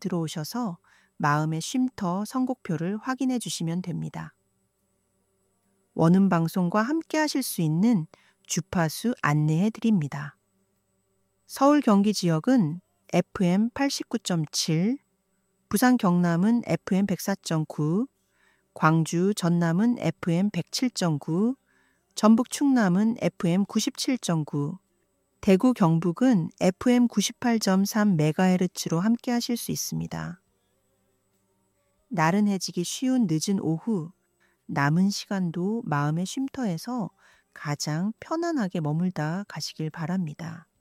들어오셔서 마음의 쉼터 선곡표를 확인해 주시면 됩니다. 원음 방송과 함께 하실 수 있는 주파수 안내해 드립니다. 서울 경기 지역은 FM 89.7, 부산 경남은 FM 104.9, 광주 전남은 FM 107.9, 전북 충남은 FM 97.9, 대구 경북은 FM 98.3MHz로 함께 하실 수 있습니다. 나른해지기 쉬운 늦은 오후, 남은 시간도 마음의 쉼터에서 가장 편안하게 머물다 가시길 바랍니다.